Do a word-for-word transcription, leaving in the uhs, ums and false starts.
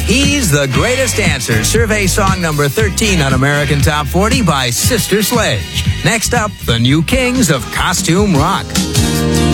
He's the Greatest Dancer, survey song number thirteen on American Top forty by Sister Sledge. Next up, the new kings of costume rock.